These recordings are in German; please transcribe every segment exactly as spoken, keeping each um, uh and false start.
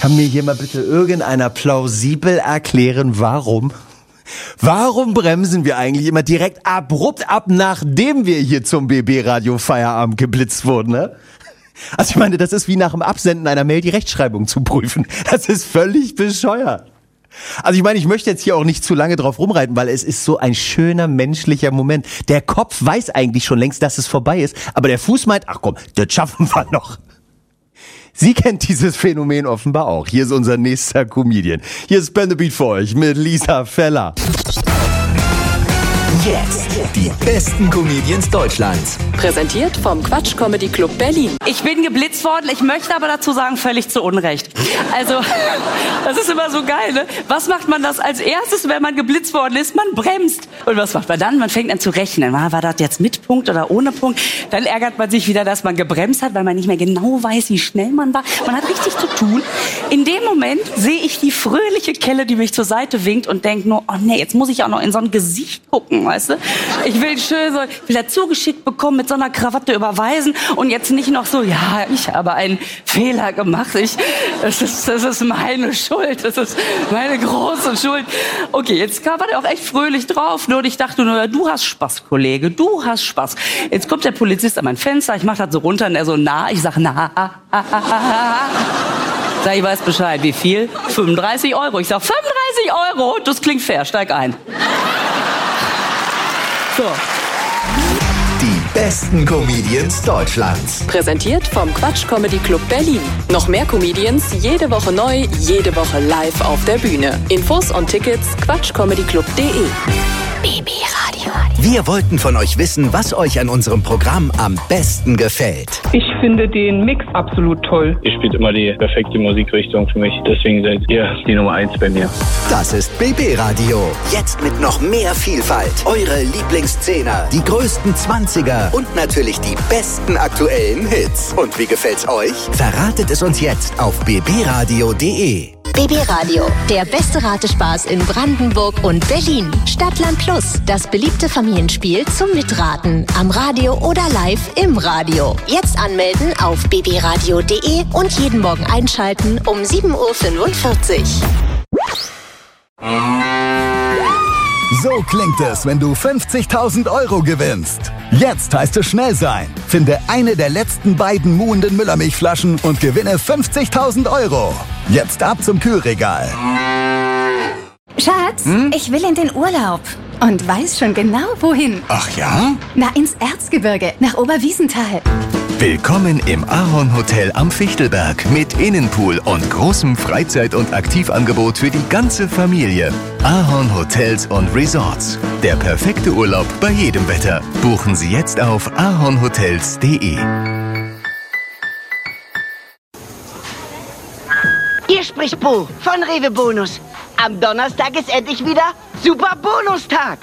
Kann mir hier mal bitte irgendeiner plausibel erklären, warum? Warum bremsen wir eigentlich immer direkt abrupt ab, nachdem wir hier zum B B-Radio Feierabend geblitzt wurden, ne? Also ich meine, das ist wie nach dem Absenden einer Mail die Rechtschreibung zu prüfen. Das ist völlig bescheuert. Also ich meine, ich möchte jetzt hier auch nicht zu lange drauf rumreiten, weil es ist so ein schöner menschlicher Moment. Der Kopf weiß eigentlich schon längst, dass es vorbei ist, aber der Fuß meint, ach komm, das schaffen wir noch. Sie kennt dieses Phänomen offenbar auch. Hier ist unser nächster Comedian. Hier ist Ben the Beat für euch mit Lisa Feller. Jetzt die besten Comedians Deutschlands. Präsentiert vom Quatsch Comedy Club Berlin. Ich bin geblitzt worden, ich möchte aber dazu sagen, völlig zu Unrecht. Also, das ist immer so geil, ne? Was macht man das als erstes, wenn man geblitzt worden ist? Man bremst. Und was macht man dann? Man fängt an zu rechnen. War das jetzt mit Punkt oder ohne Punkt? Dann ärgert man sich wieder, dass man gebremst hat, weil man nicht mehr genau weiß, wie schnell man war. Man hat richtig zu tun. In dem Moment sehe ich die fröhliche Kelle, die mich zur Seite winkt und denke nur, oh nee, jetzt muss ich auch noch in so ein Gesicht gucken, weißt du? Ich will schön so, ich will dazu geschickt bekommen, mit so einer Krawatte überweisen und jetzt nicht noch so, ja, ich habe einen Fehler gemacht, ich, das ist, das ist meine Schuld, das ist meine große Schuld. Okay, jetzt war der auch echt fröhlich drauf, nur und ich dachte nur, du hast Spaß, Kollege, du hast Spaß. Jetzt kommt der Polizist an mein Fenster, ich mach das so runter und er so, na, ich sag, na, ha, ha, ha, ha. Sag, ich weiß Bescheid, wie viel? fünfunddreißig Euro. Ich sag, fünfunddreißig Euro, das klingt fair, steig ein. So. Die besten Comedians Deutschlands. Präsentiert vom Quatsch Comedy Club Berlin. Noch mehr Comedians, jede Woche neu, jede Woche live auf der Bühne. Infos und Tickets quatschcomedyclub punkt de. B B-Radio. Wir wollten von euch wissen, was euch an unserem Programm am besten gefällt. Ich finde den Mix absolut toll. Ihr spielt immer die perfekte Musikrichtung für mich. Deswegen seid ihr die Nummer eins bei mir. Das ist B B-Radio. Jetzt mit noch mehr Vielfalt. Eure Lieblingsszene, die größten Zwanziger und natürlich die besten aktuellen Hits. Und wie gefällt's euch? Verratet es uns jetzt auf b b radio punkt de. B B-Radio, der beste Ratespaß in Brandenburg und Berlin. Stadtland Plus, das beliebte Familienspiel zum Mitraten. Am Radio oder live im Radio. Jetzt anmelden auf b b radio punkt de und jeden Morgen einschalten um sieben Uhr fünfundvierzig. So klingt es, wenn du fünfzigtausend Euro gewinnst. Jetzt heißt es schnell sein. Finde eine der letzten beiden muhenden Müllermilchflaschen und gewinne fünfzigtausend Euro. Jetzt ab zum Kühlregal. Schatz, hm? Ich will in den Urlaub und weiß schon genau, wohin. Ach ja? Na, ins Erzgebirge, nach Oberwiesenthal. Willkommen im Ahorn Hotel am Fichtelberg mit Innenpool und großem Freizeit- und Aktivangebot für die ganze Familie. Ahorn Hotels und Resorts. Der perfekte Urlaub bei jedem Wetter. Buchen Sie jetzt auf ahornhotels punkt de. Hier spricht Bo von Rewe Bonus. Am Donnerstag ist endlich wieder Super Bonustag.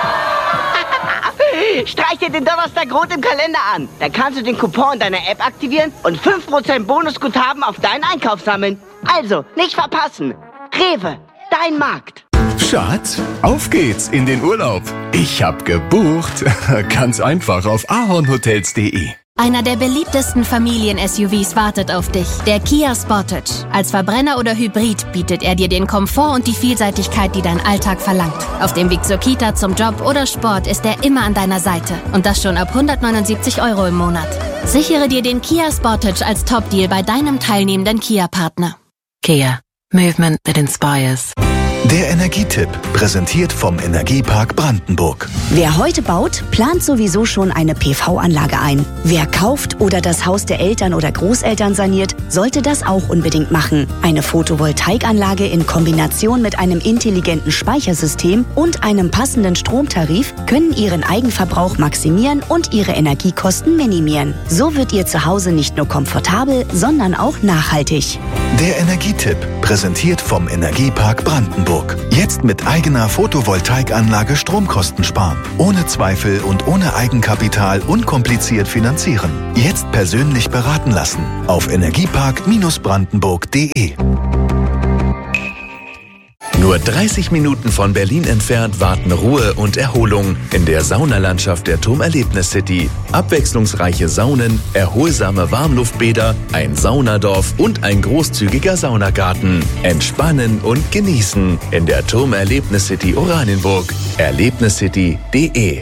Streich dir den Donnerstag rot im Kalender an. Dann kannst du den Coupon deiner App aktivieren und fünf Prozent Bonusguthaben auf deinen Einkauf sammeln. Also, nicht verpassen. Rewe, dein Markt. Schatz, auf geht's in den Urlaub. Ich hab gebucht. Ganz einfach auf ahornhotels punkt de. Einer der beliebtesten Familien-S U Vs wartet auf dich, der Kia Sportage. Als Verbrenner oder Hybrid bietet er dir den Komfort und die Vielseitigkeit, die dein Alltag verlangt. Auf dem Weg zur Kita, zum Job oder Sport ist er immer an deiner Seite. Und das schon ab hundertneunundsiebzig Euro im Monat. Sichere dir den Kia Sportage als Top-Deal bei deinem teilnehmenden Kia-Partner. Kia. Movement that inspires. Der Energietipp, präsentiert vom Energiepark Brandenburg. Wer heute baut, plant sowieso schon eine P V-Anlage ein. Wer kauft oder das Haus der Eltern oder Großeltern saniert, sollte das auch unbedingt machen. Eine Photovoltaikanlage in Kombination mit einem intelligenten Speichersystem und einem passenden Stromtarif können Ihren Eigenverbrauch maximieren und Ihre Energiekosten minimieren. So wird Ihr Zuhause nicht nur komfortabel, sondern auch nachhaltig. Der Energietipp, präsentiert vom Energiepark Brandenburg. Jetzt mit eigener Photovoltaikanlage Stromkosten sparen. Ohne Zweifel und ohne Eigenkapital unkompliziert finanzieren. Jetzt persönlich beraten lassen. Auf energiepark Bindestrich brandenburg punkt de. Nur dreißig Minuten von Berlin entfernt warten Ruhe und Erholung in der Saunalandschaft der Turm Erlebnis City. Abwechslungsreiche Saunen, erholsame Warmluftbäder, ein Saunadorf und ein großzügiger Saunagarten. Entspannen und genießen in der Turm Erlebnis City Oranienburg. erlebniscity punkt de.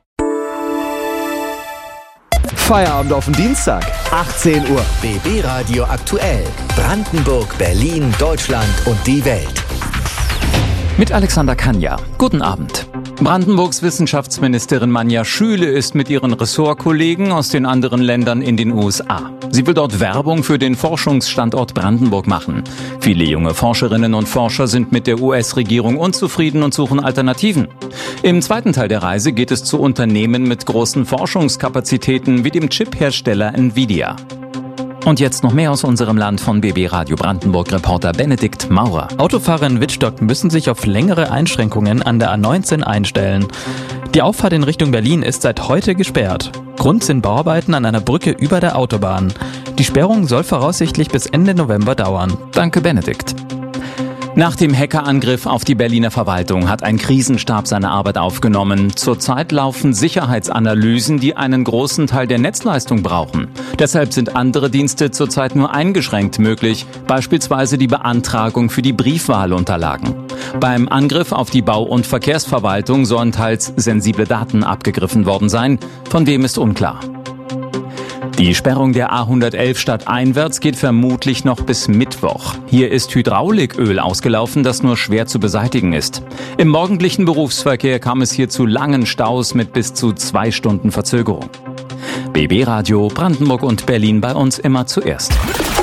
Feierabend auf den Dienstag, achtzehn Uhr. B B Radio aktuell. Brandenburg, Berlin, Deutschland und die Welt. Mit Alexander Kanja. Guten Abend. Brandenburgs Wissenschaftsministerin Manja Schüle ist mit ihren Ressortkollegen aus den anderen Ländern in den U S A. Sie will dort Werbung für den Forschungsstandort Brandenburg machen. Viele junge Forscherinnen und Forscher sind mit der U S-Regierung unzufrieden und suchen Alternativen. Im zweiten Teil der Reise geht es zu Unternehmen mit großen Forschungskapazitäten wie dem Chip-Hersteller Nvidia. Und jetzt noch mehr aus unserem Land von B B Radio Brandenburg-Reporter Benedikt Maurer. Autofahrer in Wittstock müssen sich auf längere Einschränkungen an der A neunzehn einstellen. Die Auffahrt in Richtung Berlin ist seit heute gesperrt. Grund sind Bauarbeiten an einer Brücke über der Autobahn. Die Sperrung soll voraussichtlich bis Ende November dauern. Danke, Benedikt. Nach dem Hackerangriff auf die Berliner Verwaltung hat ein Krisenstab seine Arbeit aufgenommen. Zurzeit laufen Sicherheitsanalysen, die einen großen Teil der Netzleistung brauchen. Deshalb sind andere Dienste zurzeit nur eingeschränkt möglich, beispielsweise die Beantragung für die Briefwahlunterlagen. Beim Angriff auf die Bau- und Verkehrsverwaltung sollen teils sensible Daten abgegriffen worden sein. Von wem ist unklar. Die Sperrung der A hundertelf stadteinwärts geht vermutlich noch bis Mittwoch. Hier ist Hydrauliköl ausgelaufen, das nur schwer zu beseitigen ist. Im morgendlichen Berufsverkehr kam es hier zu langen Staus mit bis zu zwei Stunden Verzögerung. B B Radio Brandenburg und Berlin bei uns immer zuerst.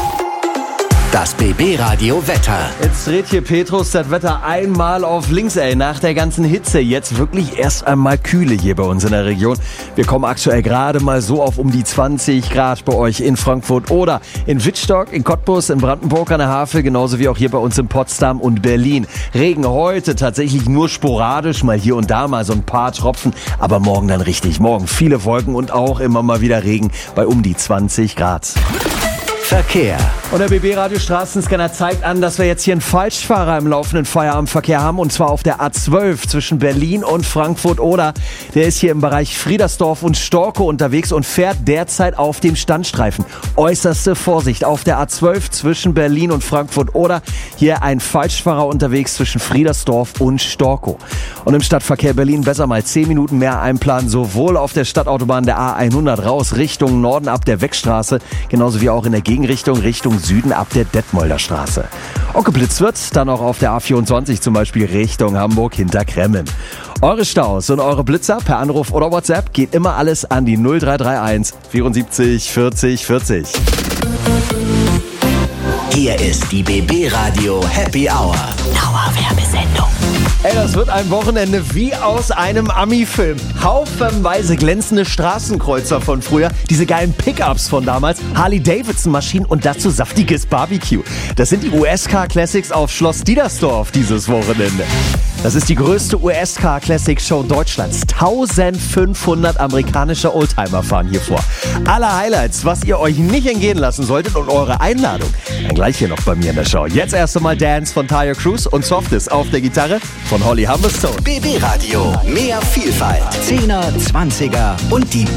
Das B B Radio Wetter. Jetzt dreht hier Petrus das Wetter einmal auf links, ey. Nach der ganzen Hitze jetzt wirklich erst einmal Kühle hier bei uns in der Region. Wir kommen aktuell gerade mal so auf um die zwanzig Grad bei euch in Frankfurt oder in Wittstock, in Cottbus, in Brandenburg an der Havel, genauso wie auch hier bei uns in Potsdam und Berlin. Regen heute tatsächlich nur sporadisch, mal hier und da mal so ein paar Tropfen, aber morgen dann richtig. Morgen viele Wolken und auch immer mal wieder Regen bei um die zwanzig Grad. Verkehr. Und der B B Radio Straßenscanner zeigt an, dass wir jetzt hier einen Falschfahrer im laufenden Feierabendverkehr haben, und zwar auf der A zwölf zwischen Berlin und Frankfurt-Oder. Der ist hier im Bereich Friedersdorf und Storkow unterwegs und fährt derzeit auf dem Standstreifen. Äußerste Vorsicht auf der A zwölf zwischen Berlin und Frankfurt-Oder. Hier ein Falschfahrer unterwegs zwischen Friedersdorf und Storkow. Und im Stadtverkehr Berlin besser mal zehn Minuten mehr einplanen, sowohl auf der Stadtautobahn der A hundert raus Richtung Norden ab der Weckstraße, genauso wie auch in der Gegenrichtung Richtung Süden ab der Detmolder Straße. Und geblitzt wird dann auch auf der A vierundzwanzig zum Beispiel Richtung Hamburg hinter Kremmen. Eure Staus und eure Blitzer per Anruf oder WhatsApp geht immer alles an die null drei drei eins vierundsiebzig vierzig vierzig. Hier ist die B B Radio Happy Hour. Dauerwerbesendung. Ey, das wird ein Wochenende wie aus einem Ami-Film. Haufenweise glänzende Straßenkreuzer von früher, diese geilen Pickups von damals, Harley-Davidson-Maschinen und dazu saftiges Barbecue. Das sind die U S-Car-Classics auf Schloss Diedersdorf dieses Wochenende. Das ist die größte U S-Car-Classic-Show Deutschlands. eintausendfünfhundert amerikanische Oldtimer fahren hier vor. Alle Highlights, was ihr euch nicht entgehen lassen solltet, und eure Einladung dann gleich hier noch bei mir in der Show. Jetzt erst einmal Dance von Tyre Cruz und Softies auf der Gitarre von Holly Humberstone. B B Radio, mehr Vielfalt, Zehner, Zwanziger und die